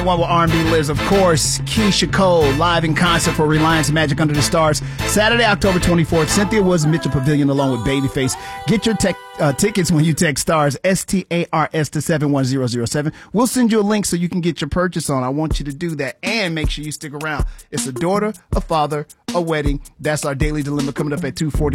One with R&B Liz, of course. Keisha Cole, live in concert for Reliance Magic Under the Stars. Saturday, October 24th, Cynthia Woods Mitchell Pavilion along with Babyface. Get your tickets when you text STARS, STARS to 71007. We'll send you a link so you can get your purchase on. I want you to do that and make sure you stick around. It's a daughter, a father, a wedding. That's our Daily Dilemma coming up at 2:40.